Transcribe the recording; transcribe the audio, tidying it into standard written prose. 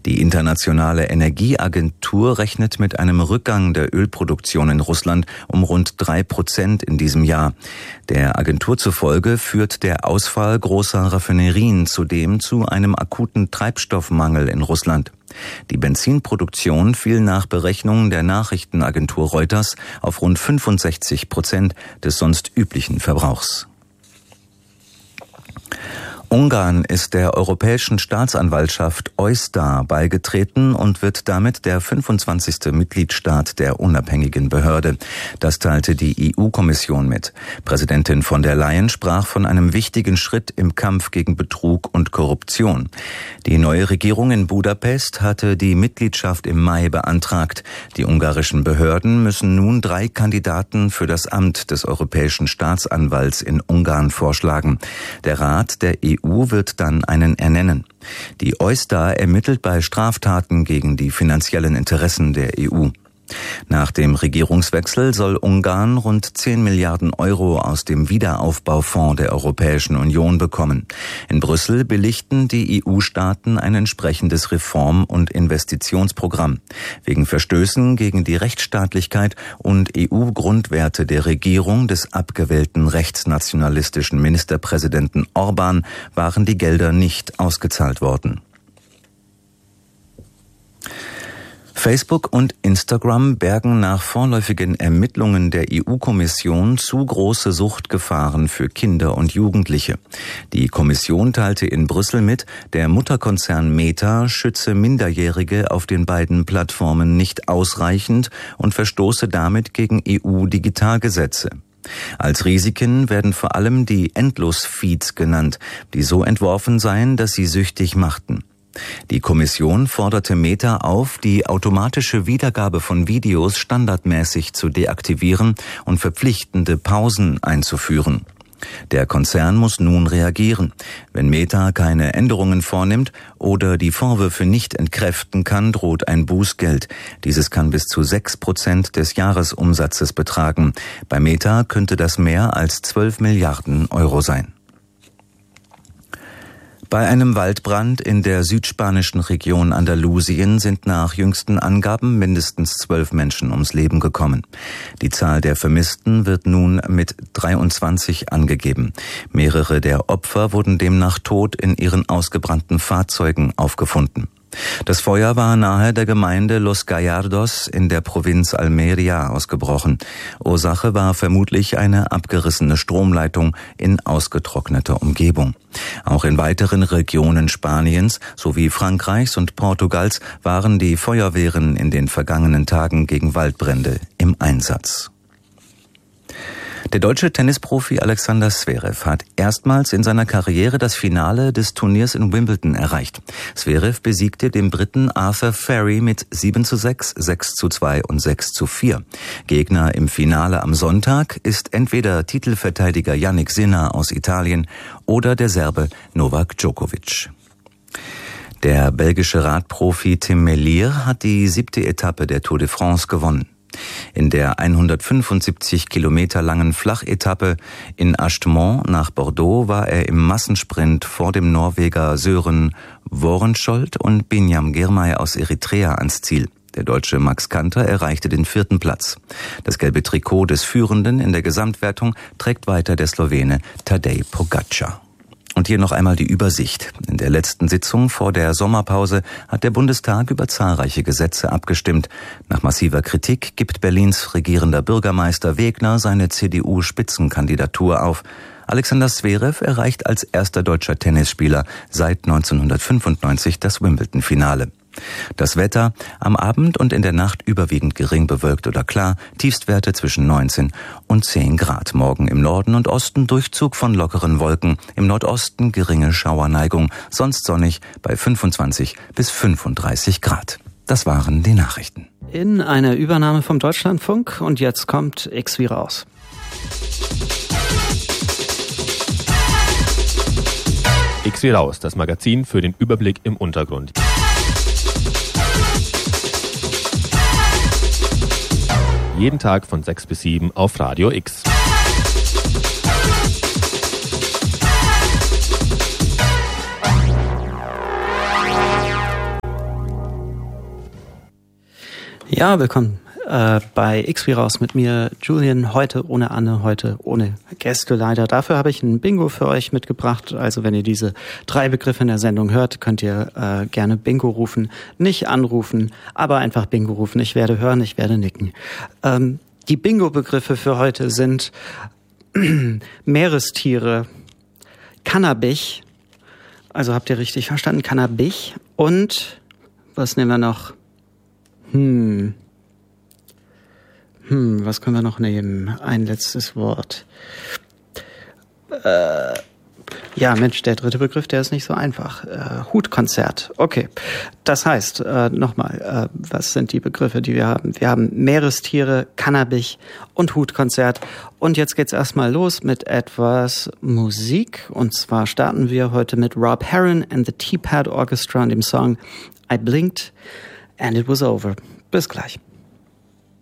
Die Internationale Energieagentur rechnet mit einem Rückgang der Ölproduktion in Russland um rund 3% in diesem Jahr. Der Agentur zufolge führt der Ausfall großer Raffinerien zudem zu einem akuten Treibstoffmangel in Russland. Die Benzinproduktion fiel nach Berechnungen der Nachrichtenagentur Reuters auf rund 65% des sonst üblichen Verbrauchs. Ungarn ist der Europäischen Staatsanwaltschaft EUStA beigetreten und wird damit der 25. Mitgliedstaat der unabhängigen Behörde. Das teilte die EU-Kommission mit. Präsidentin von der Leyen sprach von einem wichtigen Schritt im Kampf gegen Betrug und Korruption. Die neue Regierung in Budapest hatte die Mitgliedschaft im Mai beantragt. Die ungarischen Behörden müssen nun 3 Kandidaten für das Amt des Europäischen Staatsanwalts in Ungarn vorschlagen. Der Rat der EU wird dann einen ernennen. Die EUStA ermittelt bei Straftaten gegen die finanziellen Interessen der EU. Nach dem Regierungswechsel soll Ungarn rund 10 Milliarden Euro aus dem Wiederaufbaufonds der Europäischen Union bekommen. In Brüssel billigten die EU-Staaten ein entsprechendes Reform- und Investitionsprogramm. Wegen Verstößen gegen die Rechtsstaatlichkeit und EU-Grundwerte der Regierung des abgewählten rechtsnationalistischen Ministerpräsidenten Orbán waren die Gelder nicht ausgezahlt worden. Facebook und Instagram bergen nach vorläufigen Ermittlungen der EU-Kommission zu große Suchtgefahren für Kinder und Jugendliche. Die Kommission teilte in Brüssel mit, der Mutterkonzern Meta schütze Minderjährige auf den beiden Plattformen nicht ausreichend und verstoße damit gegen EU-Digitalgesetze. Als Risiken werden vor allem die Endlosfeeds genannt, die so entworfen seien, dass sie süchtig machten. Die Kommission forderte Meta auf, die automatische Wiedergabe von Videos standardmäßig zu deaktivieren und verpflichtende Pausen einzuführen. Der Konzern muss nun reagieren. Wenn Meta keine Änderungen vornimmt oder die Vorwürfe nicht entkräften kann, droht ein Bußgeld. Dieses kann bis zu 6% des Jahresumsatzes betragen. Bei Meta könnte das mehr als 12 Milliarden Euro sein. Bei einem Waldbrand in der südspanischen Region Andalusien sind nach jüngsten Angaben mindestens 12 Menschen ums Leben gekommen. Die Zahl der Vermissten wird nun mit 23 angegeben. Mehrere der Opfer wurden demnach tot in ihren ausgebrannten Fahrzeugen aufgefunden. Das Feuer war nahe der Gemeinde Los Gallardos in der Provinz Almería ausgebrochen. Ursache war vermutlich eine abgerissene Stromleitung in ausgetrockneter Umgebung. Auch in weiteren Regionen Spaniens sowie Frankreichs und Portugals waren die Feuerwehren in den vergangenen Tagen gegen Waldbrände im Einsatz. Der deutsche Tennisprofi Alexander Zverev hat erstmals in seiner Karriere das Finale des Turniers in Wimbledon erreicht. Zverev besiegte den Briten Arthur Ferry mit 7:6, 6:2 und 6:4. Gegner im Finale am Sonntag ist entweder Titelverteidiger Jannik Sinner aus Italien oder der Serbe Novak Djokovic. Der belgische Radprofi Tim Merlier hat die 7. Etappe der Tour de France gewonnen. In der 175 Kilometer langen Flachetappe in Ashtemont nach Bordeaux war er im Massensprint vor dem Norweger Søren Wårensholt und Binyam Girmay aus Eritrea ans Ziel. Der Deutsche Max Kanter erreichte den 4. Platz. Das gelbe Trikot des Führenden in der Gesamtwertung trägt weiter der Slowene Tadej Pogačar. Und hier noch einmal die Übersicht. In der letzten Sitzung vor der Sommerpause hat der Bundestag über zahlreiche Gesetze abgestimmt. Nach massiver Kritik gibt Berlins regierender Bürgermeister Wegner seine CDU-Spitzenkandidatur auf. Alexander Zverev erreicht als erster deutscher Tennisspieler seit 1995 das Wimbledon-Finale. Das Wetter: am Abend und in der Nacht überwiegend gering bewölkt oder klar, Tiefstwerte zwischen 19 und 10 Grad. Morgen im Norden und Osten Durchzug von lockeren Wolken, im Nordosten geringe Schauerneigung, sonst sonnig bei 25 bis 35 Grad. Das waren die Nachrichten. In einer Übernahme vom Deutschlandfunk und jetzt kommt X wie raus. X wie raus, das Magazin für den Überblick im Untergrund. Jeden Tag von 6 bis 7 auf Radio X. Ja, willkommen bei X wie raus mit mir, Julian, heute ohne Anne, heute ohne Gäste leider. Dafür habe ich ein Bingo für euch mitgebracht. Also wenn ihr diese 3 Begriffe in der Sendung hört, könnt ihr gerne Bingo rufen. Nicht anrufen, aber einfach Bingo rufen. Ich werde hören, ich werde nicken. Die Bingo-Begriffe für heute sind Meerestiere, Cannabis, also habt ihr richtig verstanden, Cannabis, und was nehmen wir noch? Was können wir noch nehmen? Ein letztes Wort. Ja, Mensch, der 3. Begriff, der ist nicht so einfach. Hutkonzert. Okay. Das heißt, nochmal, was sind die Begriffe, die wir haben? Wir haben Meerestiere, Cannabis und Hutkonzert. Und jetzt geht's erstmal los mit etwas Musik. Und zwar starten wir heute mit Rob Herron and the Teapot Orchestra und dem Song I Blinked and It Was Over. Bis gleich.